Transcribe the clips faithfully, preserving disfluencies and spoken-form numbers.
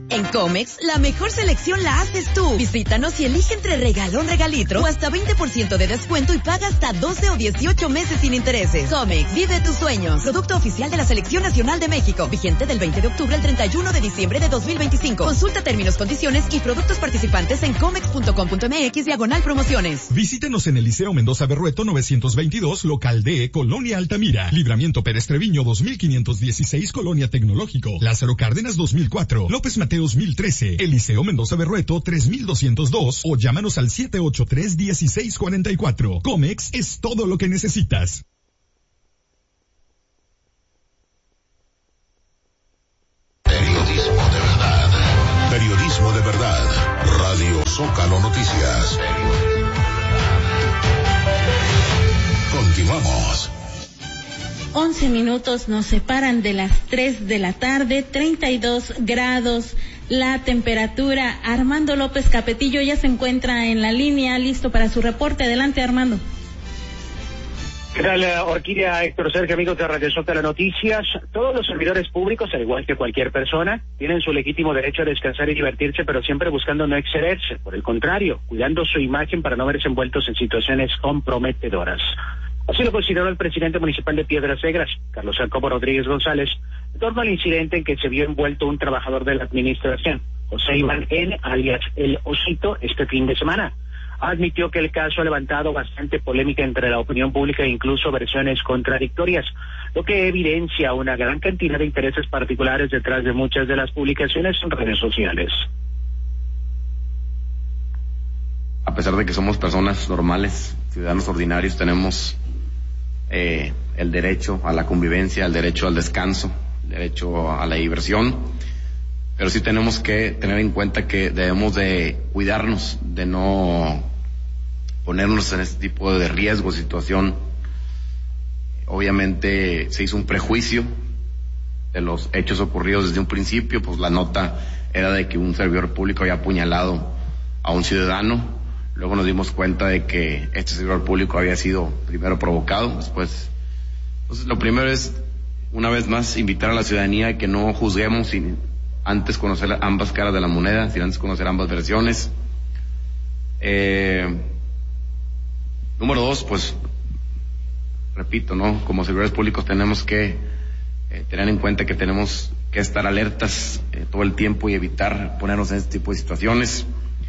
En Comex, la mejor selección la haces tú. Visítanos y elige entre regalón, regalitro o hasta veinte por ciento de descuento y paga hasta doce o dieciocho meses sin intereses. Comex, vive tus sueños. Producto oficial de la Selección Nacional de México. Vigente del veinte de octubre al treinta y uno de diciembre de dos mil veinticinco. Consulta términos, condiciones y productos participantes en comex punto com punto m x diagonal promociones. Visítenos en el Liceo Mendoza Berrueto novecientos veintidós, local D, Colonia Altamira. Libramiento Pérez Treviño dos mil quinientos dieciséis, Colonia Tecnológico. Lázaro Cárdenas dos mil cuatro. López Mateo dos mil trece, el Liceo Mendoza Berrueto tres mil doscientos dos o llámanos al siete ocho tres, dieciséis cuarenta y cuatro. Comex es todo lo que necesitas. Periodismo de verdad. Periodismo de verdad. Radio Zócalo Noticias. Continuamos. once minutos nos separan de las tres de la tarde, treinta y dos grados la temperatura. Armando López Capetillo ya se encuentra en la línea, listo para su reporte. Adelante, Armando. ¿Qué tal, Orquídea, Héctor Sergio, amigos de Radio Zócalo Noticias? Todos los servidores públicos, al igual que cualquier persona, tienen su legítimo derecho a descansar y divertirse, pero siempre buscando no excederse. Por el contrario, cuidando su imagen para no verse envueltos en situaciones comprometedoras. Así lo consideró el presidente municipal de Piedras Negras, Carlos Jacobo Rodríguez González, en torno al incidente en que se vio envuelto un trabajador de la administración, José Iván N., alias El Osito, este fin de semana. Admitió que el caso ha levantado bastante polémica entre la opinión pública e incluso versiones contradictorias, lo que evidencia una gran cantidad de intereses particulares detrás de muchas de las publicaciones en redes sociales. A pesar de que somos personas normales, ciudadanos ordinarios, tenemos eh, el derecho a la convivencia, el derecho al descanso, el derecho a la diversión, pero sí tenemos que tener en cuenta que debemos de cuidarnos, de no ponernos en este tipo de riesgo, situación. Obviamente se hizo un prejuicio de los hechos ocurridos desde un principio, pues la nota era de que un servidor público había apuñalado a un ciudadano. Luego nos dimos cuenta de que este servidor público había sido primero provocado, después. Entonces lo primero es, una vez más, invitar a la ciudadanía a que no juzguemos sin antes conocer ambas caras de la moneda, sin antes conocer ambas versiones. Eh, número dos, pues, repito, ¿no? Como servidores públicos tenemos que eh, tener en cuenta que tenemos que estar alertas eh, todo el tiempo y evitar ponernos en este tipo de situaciones.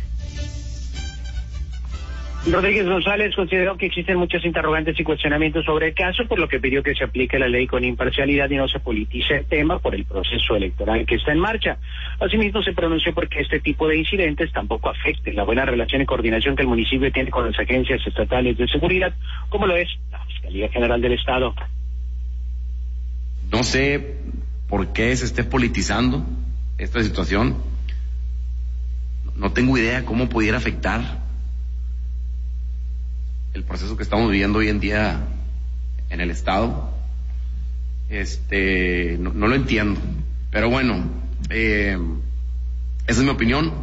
Rodríguez González consideró que existen muchos interrogantes y cuestionamientos sobre el caso, por lo que pidió que se aplique la ley con imparcialidad y no se politice el tema por el proceso electoral que está en marcha. Asimismo, se pronunció porque este tipo de incidentes tampoco afecten la buena relación y coordinación que el municipio tiene con las agencias estatales de seguridad, como lo es la Fiscalía General del Estado. No sé por qué se esté politizando esta situación. No tengo idea cómo pudiera afectar el proceso que estamos viviendo hoy en día en el Estado. Este, no, no lo entiendo. Pero bueno, eh, esa es mi opinión.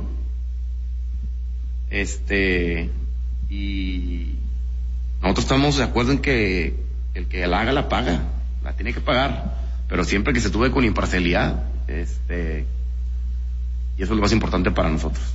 Este, y nosotros estamos de acuerdo en que el que la haga la paga, la tiene que pagar, pero siempre que se tuve con imparcialidad. Este, y eso es lo más importante para nosotros.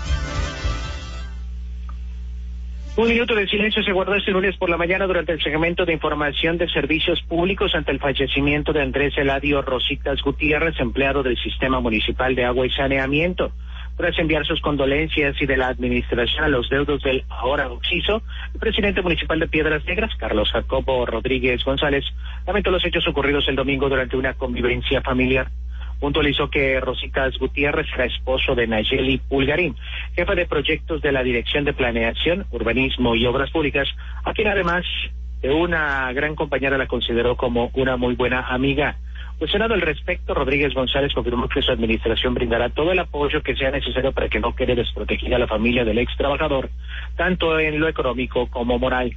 Un minuto de silencio se guardó este lunes por la mañana durante el segmento de información de servicios públicos ante el fallecimiento de Andrés Eladio Rositas Gutiérrez, empleado del Sistema Municipal de Agua y Saneamiento. Tras enviar sus condolencias y de la administración a los deudos del ahora occiso, el presidente municipal de Piedras Negras, Carlos Jacobo Rodríguez González, lamentó los hechos ocurridos el domingo durante una convivencia familiar. Puntualizó que Rositas Gutiérrez era esposo de Nayeli Pulgarín, jefa de proyectos de la Dirección de Planeación, Urbanismo y Obras Públicas, a quien además de una gran compañera la consideró como una muy buena amiga. Cuestionado al respecto, Rodríguez González confirmó que su administración brindará todo el apoyo que sea necesario para que no quede desprotegida la familia del ex trabajador, tanto en lo económico como moral.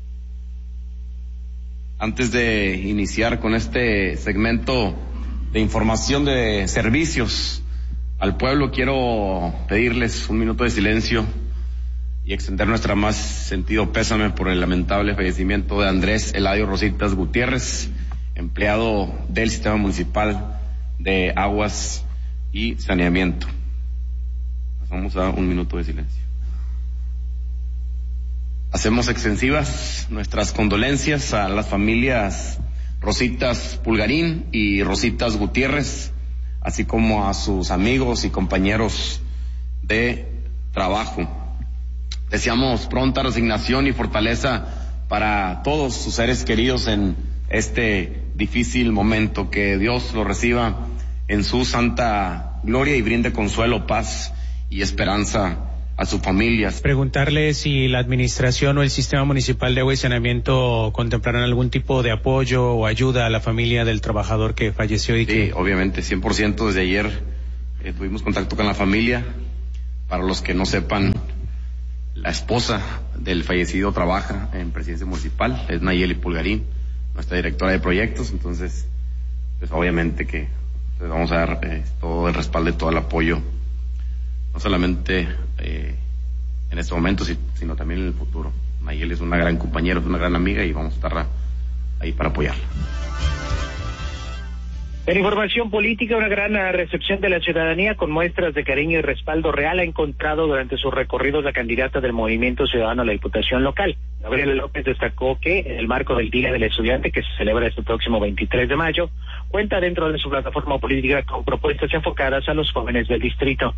Antes de iniciar con este segmento de información de servicios al pueblo, quiero pedirles un minuto de silencio y extender nuestra más sentido pésame por el lamentable fallecimiento de Andrés Eladio Rositas Gutiérrez, empleado del Sistema Municipal de Aguas y saneamiento. Pasamos a un minuto de silencio. Hacemos extensivas nuestras condolencias a las familias Rositas Pulgarín y Rositas Gutiérrez, así como a sus amigos y compañeros de trabajo. Deseamos pronta resignación y fortaleza para todos sus seres queridos en este difícil momento. Que Dios los reciba en su santa gloria y brinde consuelo, paz y esperanza a sus familias. Preguntarle si la administración o el sistema municipal de agua y saneamiento contemplarán algún tipo de apoyo o ayuda a la familia del trabajador que falleció y sí, que... obviamente, cien por ciento. Desde ayer eh, tuvimos contacto con la familia. Para los que no sepan, la esposa del fallecido trabaja en Presidencia Municipal, es Nayeli Pulgarín, nuestra directora de proyectos. Entonces, pues obviamente que les vamos a dar eh, todo el respaldo y todo el apoyo, no solamente eh, en este momento, sino también en el futuro. Nayeli es una gran compañera, es una gran amiga y vamos a estar ahí para apoyarla. En información política, una gran recepción de la ciudadanía con muestras de cariño y respaldo real ha encontrado durante sus recorridos la candidata del Movimiento Ciudadano a la Diputación Local. Gabriela López destacó que, en el marco del Día del Estudiante, que se celebra este próximo veintitrés de mayo, cuenta dentro de su plataforma política con propuestas enfocadas a los jóvenes del distrito.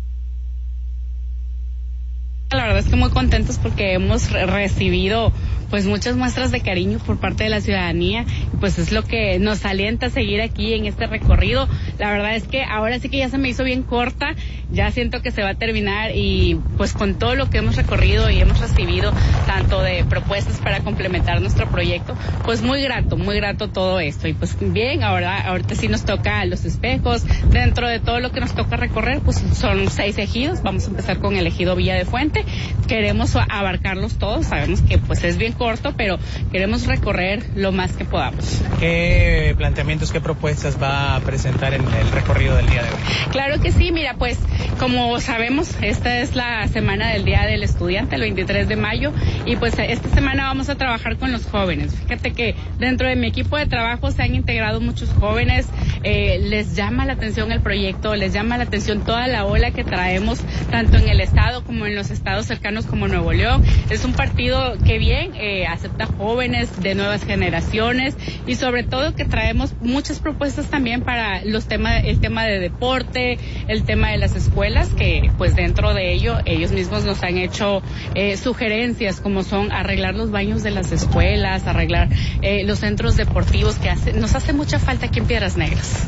La verdad es que muy contentos porque hemos re- recibido pues muchas muestras de cariño por parte de la ciudadanía, pues es lo que nos alienta a seguir aquí en este recorrido. La verdad es que ahora sí que ya se me hizo bien corta, ya siento que se va a terminar y pues con todo lo que hemos recorrido y hemos recibido tanto de propuestas para complementar nuestro proyecto, pues muy grato, muy grato todo esto. Y pues bien, ahora ahorita sí nos toca Los Espejos. Dentro de todo lo que nos toca recorrer, pues son seis ejidos. Vamos a empezar con el ejido Villa de Fuente. Queremos abarcarlos todos, sabemos que pues es bien corto, pero queremos recorrer lo más que podamos. ¿Qué planteamientos, qué propuestas va a presentar en el recorrido del día de hoy? Claro que sí, mira, pues como sabemos, esta es la semana del Día del Estudiante, el veintitrés de mayo, y pues esta semana vamos a trabajar con los jóvenes. Fíjate que dentro de mi equipo de trabajo se han integrado muchos jóvenes, eh, les llama la atención el proyecto, les llama la atención toda la ola que traemos, tanto en el estado como en los estados cercanos como Nuevo León. Es un partido que bien eh, acepta jóvenes de nuevas generaciones y sobre todo que traemos muchas propuestas también para los temas, el tema de deporte, el tema de las escuelas, que pues dentro de ello ellos mismos nos han hecho eh, sugerencias como son arreglar los baños de las escuelas, arreglar eh, los centros deportivos que hace, nos hace mucha falta aquí en Piedras Negras.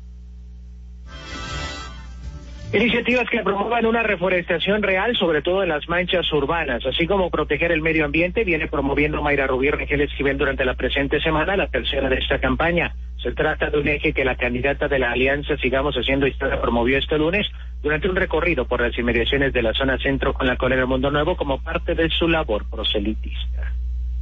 Iniciativas que promuevan una reforestación real, sobre todo en las manchas urbanas, así como proteger el medio ambiente, viene promoviendo Mayra Rubí Rengel Esquivel durante la presente semana, la tercera de esta campaña. Se trata de un eje que la candidata de la Alianza Sigamos Haciendo Historia promovió este lunes durante un recorrido por las inmediaciones de la zona centro con la Colonia Mundo Nuevo como parte de su labor proselitista.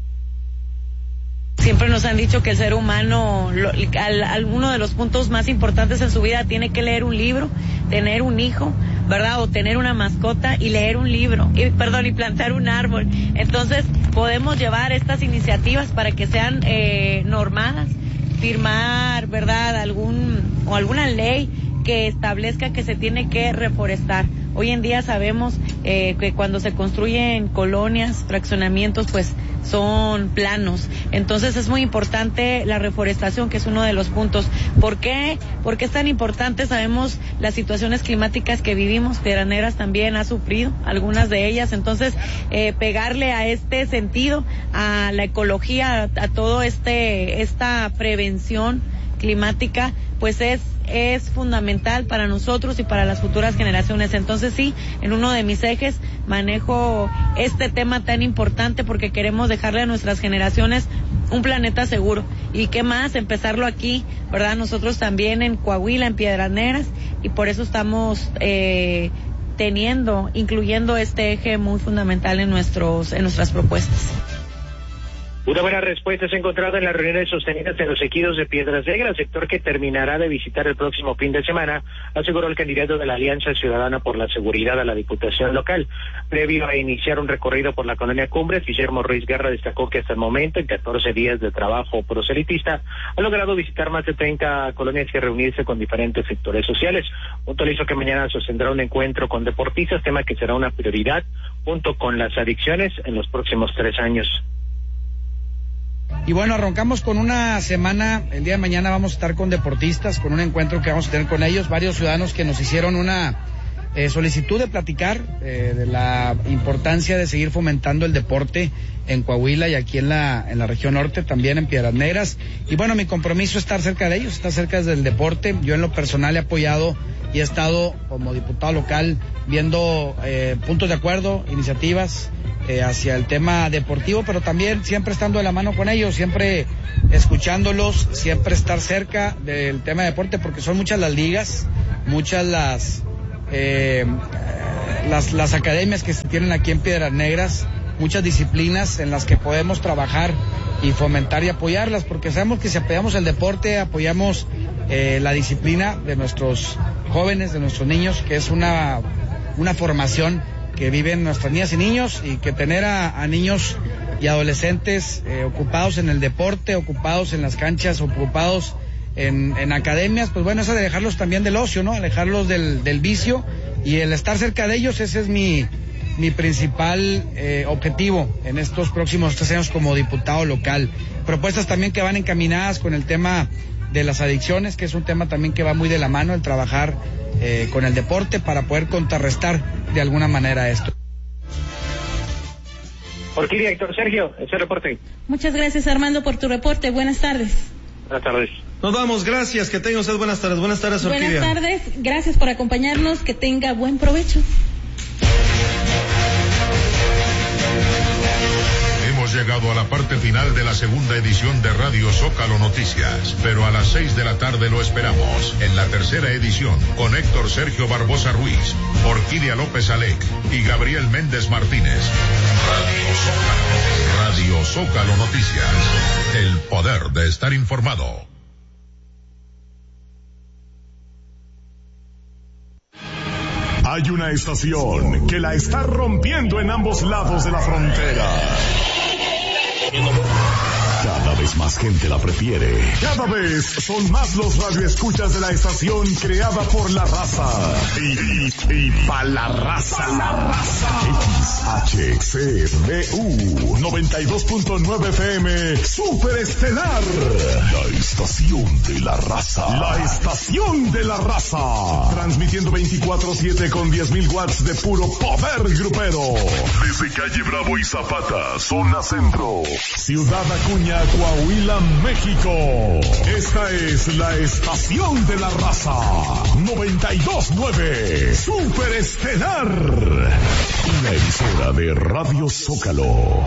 Siempre nos han dicho que el ser humano, lo, al, al, uno de los puntos más importantes en su vida tiene que leer un libro, tener un hijo, ¿verdad? O tener una mascota y leer un libro, y, perdón, y plantar un árbol. Entonces, podemos llevar estas iniciativas para que sean eh, normadas, firmar, ¿verdad? Algún, o alguna ley que establezca que se tiene que reforestar. Hoy en día sabemos eh, que cuando se construyen colonias, fraccionamientos, pues son planos. Entonces es muy importante la reforestación, que es uno de los puntos. ¿Por qué? ¿Por qué es tan importante? Sabemos las situaciones climáticas que vivimos. Piedras Negras también ha sufrido algunas de ellas. Entonces, eh, pegarle a este sentido, a la ecología, a, a todo este, esta prevención climática, pues es es fundamental para nosotros y para las futuras generaciones. Entonces sí, en uno de mis ejes manejo este tema tan importante porque queremos dejarle a nuestras generaciones un planeta seguro. Y qué más, empezarlo aquí, ¿verdad? Nosotros también en Coahuila, en Piedras Negras, y por eso estamos eh, teniendo, incluyendo este eje muy fundamental en nuestros, en nuestras propuestas. Una buena respuesta se ha encontrado en las reuniones sostenidas en los ejidos de Piedras Negras, sector que terminará de visitar el próximo fin de semana, aseguró el candidato de la Alianza Ciudadana por la Seguridad a la Diputación Local. Previo a iniciar un recorrido por la colonia Cumbres, Guillermo Ruiz Guerra destacó que hasta el momento, en catorce días de trabajo proselitista, ha logrado visitar más de treinta colonias y reunirse con diferentes sectores sociales. Puntualizó que mañana sostendrá un encuentro con deportistas, tema que será una prioridad junto con las adicciones en los próximos tres años. Y bueno, arrancamos con una semana, el día de mañana vamos a estar con deportistas, con un encuentro que vamos a tener con ellos, varios ciudadanos que nos hicieron una eh, solicitud de platicar eh, de la importancia de seguir fomentando el deporte en Coahuila y aquí en la en la región norte, también en Piedras Negras. Y bueno, mi compromiso es estar cerca de ellos, estar cerca del deporte. Yo en lo personal he apoyado y he estado como diputado local viendo eh, puntos de acuerdo, iniciativas Eh, hacia el tema deportivo, pero también siempre estando de la mano con ellos, siempre escuchándolos, siempre estar cerca del tema de deporte, porque son muchas las ligas, muchas las eh, las, las academias que se tienen aquí en Piedras Negras, muchas disciplinas en las que podemos trabajar y fomentar y apoyarlas, porque sabemos que si apoyamos el deporte, apoyamos eh, la disciplina de nuestros jóvenes, de nuestros niños, que es una, una formación que viven nuestras niñas y niños, y que tener a, a niños y adolescentes eh, ocupados en el deporte, ocupados en las canchas, ocupados en, en academias, pues bueno, eso de dejarlos también del ocio, ¿no? Alejarlos del, del vicio, y el estar cerca de ellos, ese es mi, mi principal eh, objetivo en estos próximos tres años como diputado local. Propuestas también que van encaminadas con el tema de las adicciones, que es un tema también que va muy de la mano, el trabajar eh, con el deporte para poder contrarrestar de alguna manera esto. Orquídea, Héctor Sergio, ese reporte. Muchas gracias, Armando, por tu reporte. Buenas tardes. Buenas tardes. Nos vamos, gracias, que tenga usted buenas tardes. Buenas tardes, Orquídea. Buenas tardes, gracias por acompañarnos, que tenga buen provecho. Hemos llegado a la parte final de la segunda edición de Radio Zócalo Noticias, pero a las seis de la tarde lo esperamos en la tercera edición con Héctor Sergio Barbosa Ruiz, Orquídea López Alec y Gabriel Méndez Martínez. Radio Zócalo, Radio Zócalo Noticias, el poder de estar informado. Hay una estación que la está rompiendo en ambos lados de la frontera. Cada vez más gente la prefiere. Cada vez son más los radioescuchas de la estación creada por la raza. Y, y, y pa' la raza. La raza. X H C B U noventa y dos punto nueve F M Super Estelar. La estación de la raza. La estación de la raza. Transmitiendo veinticuatro siete con diez mil watts de puro poder grupero. Desde calle Bravo y Zapata, zona centro. Ciudad Acuña, Coahuila, México. Esta es la estación de la raza. noventa y dos punto nueve Super Estelar. Una emisora de Radio Zócalo.